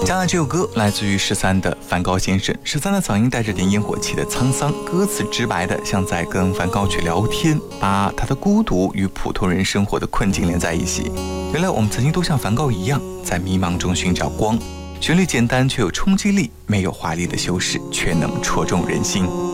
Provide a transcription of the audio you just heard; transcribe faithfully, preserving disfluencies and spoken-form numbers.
接下来这首歌来自于十三的《梵高先生》，十三的嗓音带着点烟火气的沧桑，歌词直白的像在跟梵高去聊天，把他的孤独与普通人生活的困境连在一起。原来我们曾经都像梵高一样，在迷茫中寻找光，旋律简单却有冲击力，没有华丽的修饰，却能戳中人心。